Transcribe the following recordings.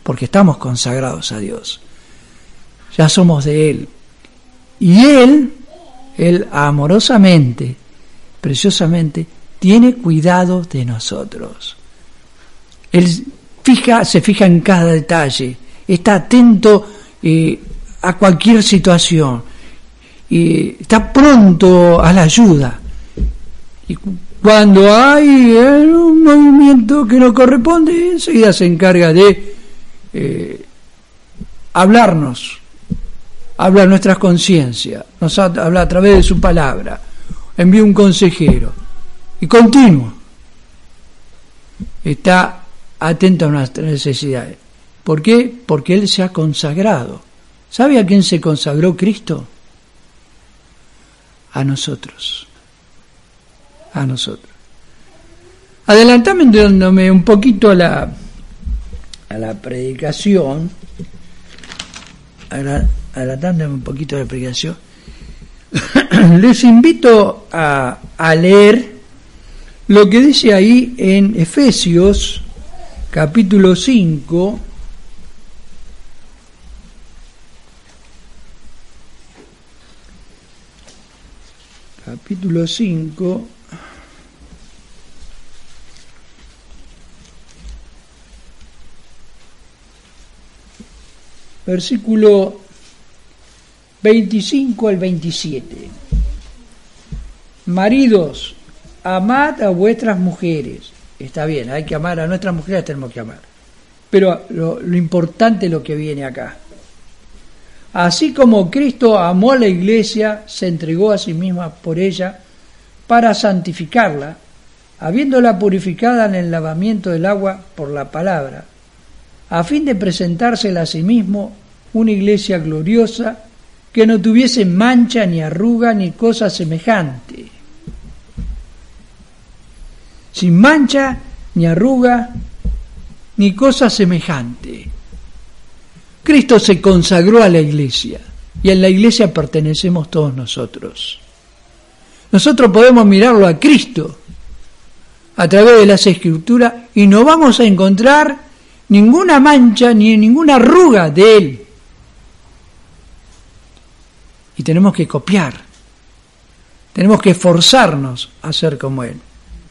porque estamos consagrados a Dios. Ya somos de Él. Y Él amorosamente, preciosamente, tiene cuidado de nosotros. Él se fija en cada detalle, está atento a cualquier situación, está pronto a la ayuda. Y cuando hay un movimiento que no corresponde, enseguida se encarga de hablarnos, habla nuestras conciencias, nos habla a través de su palabra, envía un consejero y continuo. Está atento a nuestras necesidades. ¿Por qué? Porque Él se ha consagrado. ¿Sabe a quién se consagró Cristo? A nosotros. A nosotros. Adelantándome un poquito a la predicación, adelantándome un poquito a la predicación, les invito a leer lo que dice ahí en Efesios capítulo 5, capítulo 5, versículo 25 al 27. Maridos, amad a vuestras mujeres. Está bien, hay que amar a nuestras mujeres, tenemos que amar. Pero lo importante es lo que viene acá. Así como Cristo amó a la iglesia, se entregó a sí misma por ella para santificarla, habiéndola purificada en el lavamiento del agua por la palabra, a fin de presentársela a sí mismo una iglesia gloriosa, que no tuviese mancha ni arruga ni cosa semejante. Sin mancha ni arruga ni cosa semejante. Cristo se consagró a la iglesia y a la iglesia pertenecemos todos nosotros. Nosotros podemos mirarlo a Cristo a través de las Escrituras y no vamos a encontrar ninguna mancha ni ninguna arruga de Él. Y tenemos que copiar, tenemos que esforzarnos a ser como Él.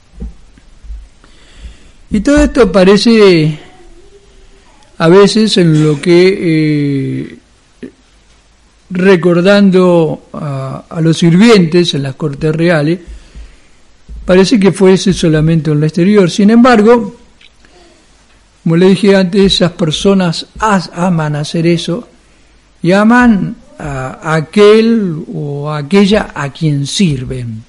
Y todo esto parece a veces en lo que, recordando a los sirvientes en las cortes reales, parece que fuese solamente en lo exterior. Sin embargo, como le dije antes, esas personas aman hacer eso y aman a aquel o a aquella a quien sirven.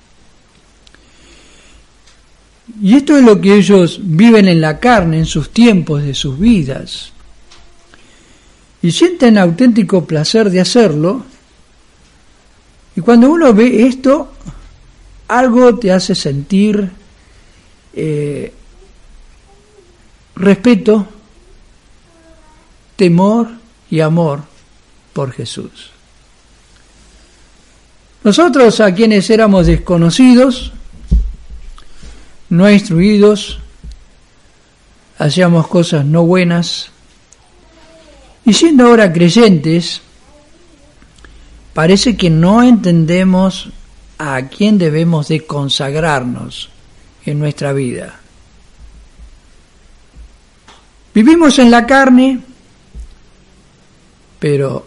Y esto es lo que ellos viven en la carne, en sus tiempos de sus vidas. Y sienten auténtico placer de hacerlo. Y cuando uno ve esto, algo te hace sentir respeto, temor y amor por Jesús. Nosotros, a quienes éramos desconocidos, no instruidos, hacíamos cosas no buenas, y siendo ahora creyentes, parece que no entendemos a quién debemos de consagrarnos en nuestra vida. Vivimos en la carne, pero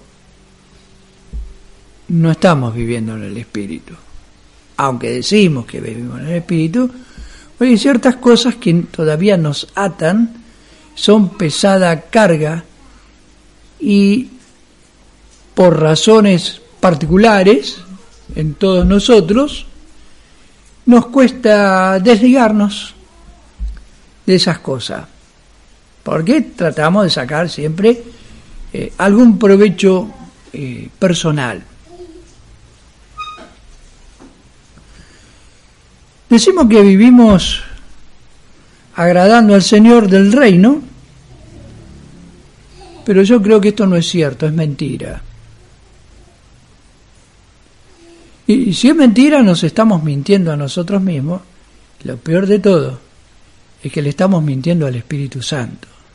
no estamos viviendo en el Espíritu. Aunque decimos que vivimos en el Espíritu, hay ciertas cosas que todavía nos atan, son pesada carga, y por razones particulares en todos nosotros nos cuesta desligarnos de esas cosas, porque tratamos de sacar siempre algún provecho personal. Decimos que vivimos agradando al Señor del reino, pero yo creo que esto no es cierto, es mentira. Y si es mentira, nos estamos mintiendo a nosotros mismos. Lo peor de todo es que le estamos mintiendo al Espíritu Santo.